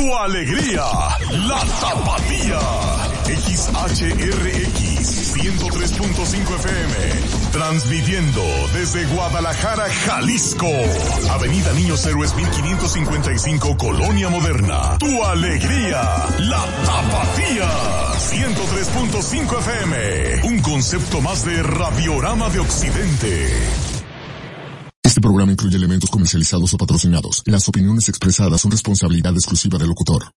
tu alegría, la Tapatía. XHRX 103.5 FM, transmitiendo desde Guadalajara, Jalisco. Avenida Niños Héroes 1555, Colonia Moderna. Tu alegría, la Tapatía. 103.5 FM, un concepto más de Radiorama de Occidente. Este programa incluye elementos comercializados o patrocinados. Las opiniones expresadas son responsabilidad exclusiva del locutor.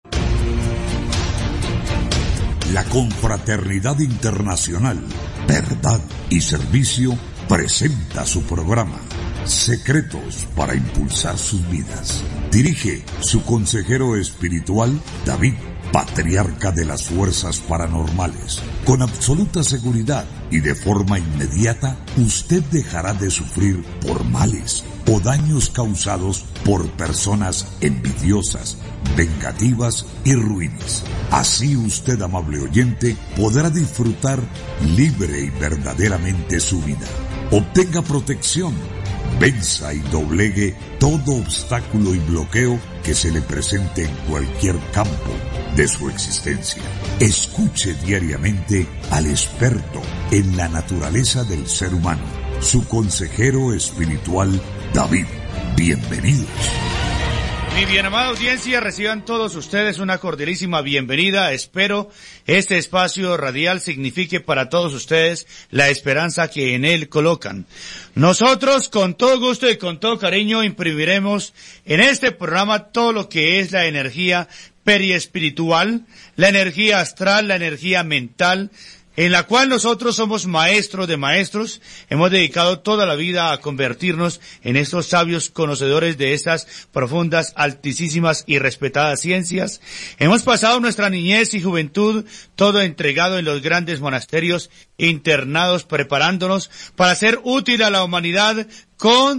La Confraternidad Internacional, Verdad y Servicio presenta su programa Secretos para impulsar sus vidas. Dirige su consejero espiritual, David, patriarca de las fuerzas paranormales. Con absoluta seguridad y de forma inmediata, usted dejará de sufrir por males o daños causados por personas envidiosas, vengativas y ruines. Así usted, amable oyente, podrá disfrutar libre y verdaderamente su vida. Obtenga protección, venza y doblegue todo obstáculo y bloqueo que se le presente en cualquier campo de su existencia. Escuche diariamente al experto en la naturaleza del ser humano, su consejero espiritual, David. Bienvenidos. Mi bien amada audiencia, reciban todos ustedes una cordialísima bienvenida. Espero este espacio radial signifique para todos ustedes la esperanza que en él colocan. Nosotros, con todo gusto y con todo cariño, imprimiremos en este programa todo lo que es la energía periespiritual, la energía astral, la energía mental, en la cual nosotros somos maestros de maestros. Hemos dedicado toda la vida a convertirnos en estos sabios conocedores de estas profundas, altísimas y respetadas ciencias. Hemos pasado nuestra niñez y juventud todo entregado en los grandes monasterios, internados, preparándonos para ser útil a la humanidad con